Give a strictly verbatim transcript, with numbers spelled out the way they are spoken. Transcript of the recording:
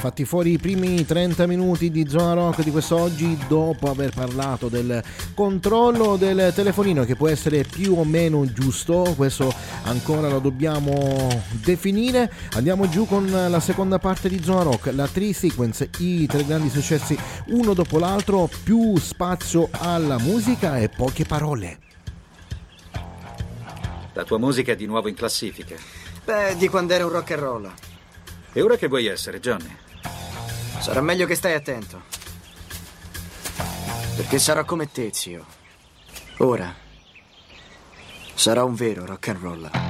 fatti fuori i primi trenta minuti di Zona Rock di quest'oggi, dopo aver parlato del controllo del telefonino che può essere più o meno giusto. Questo ancora lo dobbiamo definire. Andiamo giù con la seconda parte di Zona Rock, la Three Sequence, i tre grandi successi uno dopo l'altro, più spazio alla musica e poche parole. La tua musica è di nuovo in classifica. Beh, di quando era un rock and roll. E ora che vuoi essere, Johnny? Sarà meglio che stai attento. Perché sarò come te, zio. Ora sarò un vero rock and roll.